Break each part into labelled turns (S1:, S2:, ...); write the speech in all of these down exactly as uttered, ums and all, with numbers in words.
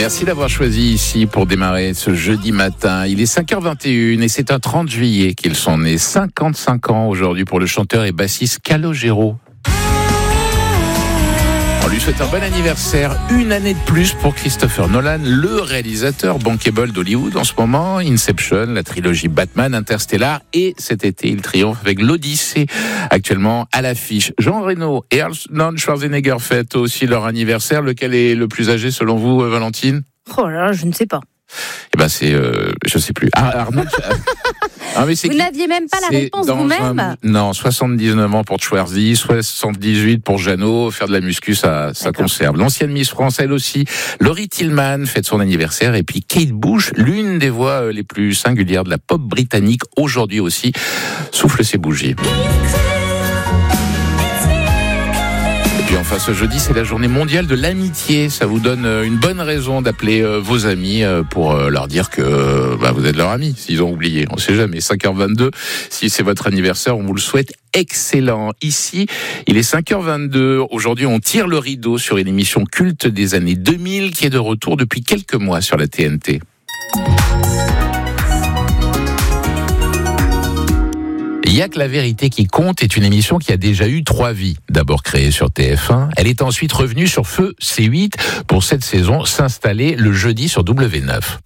S1: Merci d'avoir choisi ici pour démarrer ce jeudi matin. Il est cinq heures vingt et une et c'est un trente juillet qu'ils sont nés. cinquante-cinq ans aujourd'hui pour le chanteur et bassiste Calogero. On lui souhaite un bon anniversaire, une année de plus pour Christopher Nolan, le réalisateur bankable d'Hollywood en ce moment, Inception, la trilogie Batman, Interstellar, et cet été il triomphe avec l'Odyssée, actuellement à l'affiche. Jean Reno et Arnold Schwarzenegger fêtent aussi leur anniversaire. Lequel est le plus âgé selon vous, Valentine ?
S2: Oh là là, je ne sais pas.
S1: Eh ben c'est, euh, je sais plus. Ah, Arnold. Ah, mais c'est
S2: vous
S1: qui...
S2: n'aviez même pas la
S1: c'est
S2: réponse
S1: dans
S2: vous-même
S1: un... Non, soixante-dix-neuf ans pour Schwarzy, soixante-dix-huit pour Jeannot. Faire de la muscu, ça, ça conserve. L'ancienne Miss France, elle aussi. Laurie Tillman fête son anniversaire. Et puis Kate Bush, l'une des voix les plus singulières de la pop britannique, aujourd'hui aussi, souffle ses bougies. Et puis enfin, ce jeudi, c'est la journée mondiale de l'amitié. Ça vous donne une bonne raison d'appeler vos amis pour leur dire que bah, vous êtes leur ami, s'ils ont oublié. On ne sait jamais. cinq heures vingt-deux, si c'est votre anniversaire, on vous le souhaite excellent. Ici, il est cinq heures vingt-deux. Aujourd'hui, on tire le rideau sur une émission culte des années deux mille qui est de retour depuis quelques mois sur la T N T. Il y a que la vérité qui compte est une émission qui a déjà eu trois vies. D'abord créée sur T F un, elle est ensuite revenue sur Feu C huit pour cette saison s'installer le jeudi sur W neuf.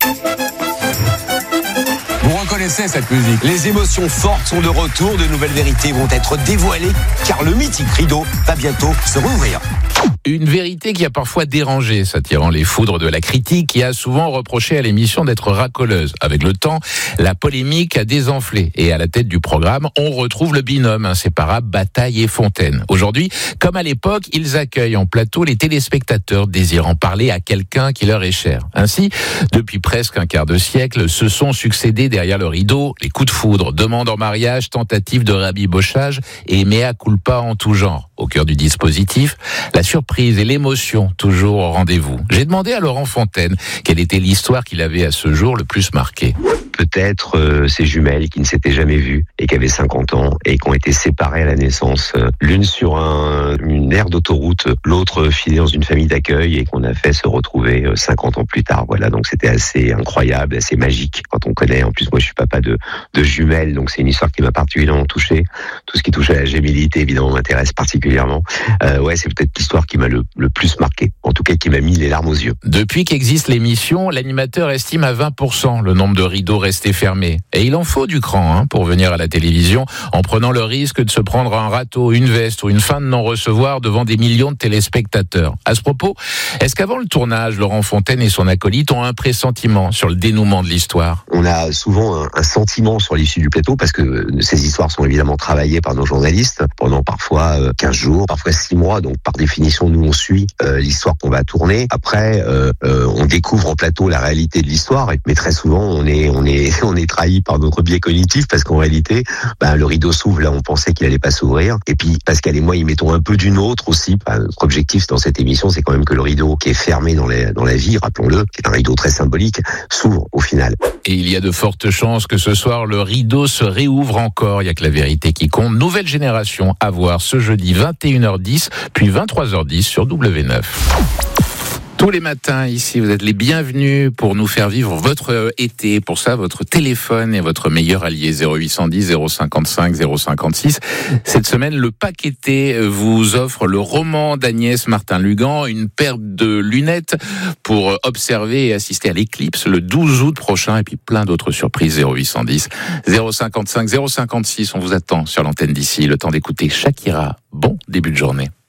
S3: Vous reconnaissez cette musique. Les émotions fortes sont de retour, de nouvelles vérités vont être dévoilées, car le mythique rideau va bientôt se rouvrir.
S1: Une vérité qui a parfois dérangé, s'attirant les foudres de la critique, qui a souvent reproché à l'émission d'être racoleuse. Avec le temps, la polémique a désenflé. Et à la tête du programme, on retrouve le binôme inséparable Bataille et Fontaine. Aujourd'hui, comme à l'époque, ils accueillent en plateau les téléspectateurs désirant parler à quelqu'un qui leur est cher. Ainsi, depuis presque un quart de siècle, se sont succédés derrière le rideau les coups de foudre, demandes en mariage, tentatives de rabibochage et mea culpa en tout genre. Au cœur du dispositif, la surprise et l'émotion toujours au rendez-vous. J'ai demandé à Laurent Fontaine quelle était l'histoire qu'il avait à ce jour le plus marqué.
S4: Peut-être euh, ces jumelles qui ne s'étaient jamais vues et qui avaient cinquante ans et qui ont été séparées à la naissance, euh, l'une sur un, une aire d'autoroute, l'autre filée dans une famille d'accueil et qu'on a fait se retrouver euh, cinquante ans plus tard. Voilà, donc c'était assez incroyable, assez magique quand on connaît. En plus, moi je suis papa de, de jumelles, donc c'est une histoire qui m'a particulièrement touché. Tout ce qui touche à la gémellité, évidemment, m'intéresse particulièrement. Euh, ouais, c'est peut-être l'histoire qui m'a le, le plus marqué, en tout cas qui m'a mis les larmes aux yeux.
S1: Depuis qu'existe l'émission, l'animateur estime à vingt pour cent le nombre de rideaux restés fermés. Et il en faut du cran hein, pour venir à la télévision en prenant le risque de se prendre un râteau, une veste ou une fin de non-recevoir devant des millions de téléspectateurs. À ce propos, est-ce qu'avant le tournage, Laurent Fontaine et son acolyte ont un pressentiment sur le dénouement de l'histoire ?
S4: On a souvent un, un sentiment sur l'issue du plateau parce que ces histoires sont évidemment travaillées par nos journalistes pendant parfois quinze jours, parfois six mois. Donc par définition, nous on suit euh, l'histoire qu'on va tourner. Après, euh, euh, on découvre en plateau la réalité de l'histoire, mais très souvent on est on est on est trahi par notre biais cognitif parce qu'en réalité, ben, le rideau s'ouvre là, on pensait qu'il allait pas s'ouvrir. Et puis Pascal et moi, y mettons un peu du nôtre aussi. Ben, notre objectif dans cette émission, c'est quand même que le rideau qui est fermé dans, les, dans la vie, rappelons-le, qui est un rideau très symbolique, s'ouvre au final.
S1: Et il y a de fortes chances que ce soir, le rideau se réouvre encore. Il y a que la vérité qui compte. Nouvelle génération à voir ce jeudi vingt et une heures dix, puis vingt-trois heures dix sur W neuf. Tous les matins, ici, vous êtes les bienvenus pour nous faire vivre votre été. Pour ça, votre téléphone est votre meilleur allié. zéro huit cent dix, zéro cinquante-cinq, zéro cinquante-six. Cette semaine, le Pack Été vous offre le roman d'Agnès Martin-Lugan, une paire de lunettes pour observer et assister à l'éclipse le douze août prochain. Et puis plein d'autres surprises. zéro huit cent dix, zéro cinquante-cinq, zéro cinquante-six. On vous attend sur l'antenne d'ici. Le temps d'écouter Shakira. Bon début de journée.